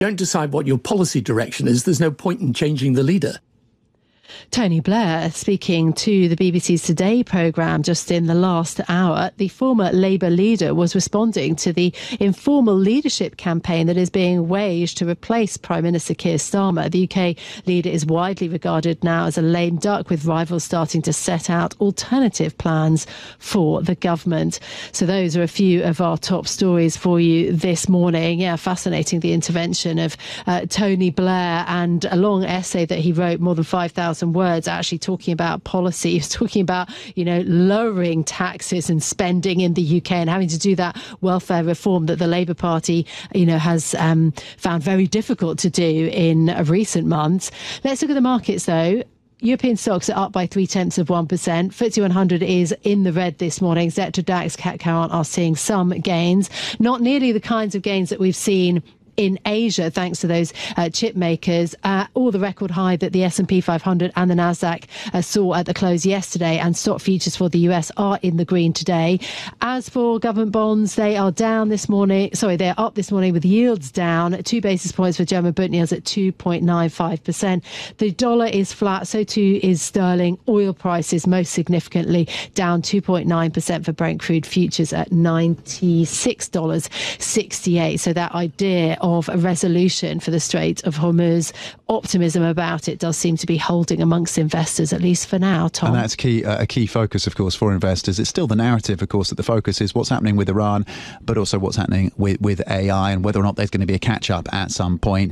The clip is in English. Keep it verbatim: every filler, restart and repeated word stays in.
don't decide what your policy direction is, there's no point in changing the leader. Tony Blair speaking to the B B C's Today programme just in the last hour. The former Labour leader was responding to the informal leadership campaign that is being waged to replace Prime Minister Keir Starmer. The U K leader is widely regarded now as a lame duck, with rivals starting to set out alternative plans for the government. So those are a few of our top stories for you this morning. Yeah, fascinating, the intervention of uh, Tony Blair, and a long essay that he wrote, more than five thousand words, actually talking about policy. He was talking about, you know, lowering taxes and spending in the U K, and having to do that welfare reform that the Labour Party, you know, has um, found very difficult to do in recent months. Let's look at the markets, though. European stocks are up by three tenths of one percent. F T S E one hundred is in the red this morning. Xetra, DAX, C A C Quarante are seeing some gains, not nearly the kinds of gains that we've seen in Asia, thanks to those uh, chip makers, uh, or the record high that the S and P five hundred and the Nasdaq uh, saw at the close yesterday. And stock futures for the U S are in the green today. As for government bonds, they are down this morning. Sorry, they're up this morning with yields down. Two basis points for German Bund yields at two point nine five percent. The dollar is flat, so too is sterling. Oil prices most significantly down two point nine percent for Brent crude futures at ninety-six dollars sixty-eight. So that idea of a resolution for the Strait of Hormuz, optimism about it does seem to be holding amongst investors, at least for now, Tom. And that's key, uh, a key focus, of course, for investors. It's still the narrative, of course, that the focus is what's happening with Iran, but also what's happening with, with A I, and whether or not there's going to be a catch-up at some point.